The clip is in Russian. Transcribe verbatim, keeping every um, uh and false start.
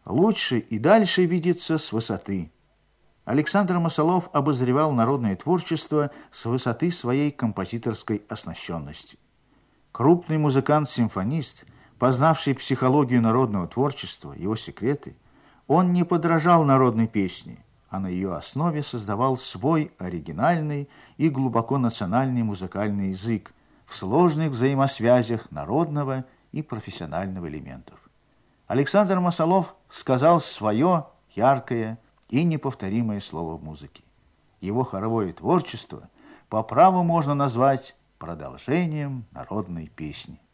лучше и дальше видится с высоты. Александр Масолов обозревал народное творчество с высоты своей композиторской оснащенности. Крупный музыкант-симфонист, познавший психологию народного творчества, его секреты, он не подражал народной песне, а на ее основе создавал свой оригинальный и глубоко национальный музыкальный язык в сложных взаимосвязях народного и профессионального элементов. Александр Масолов сказал свое яркое и неповторимое слово в музыке. Его хоровое творчество по праву можно назвать продолжением народной песни.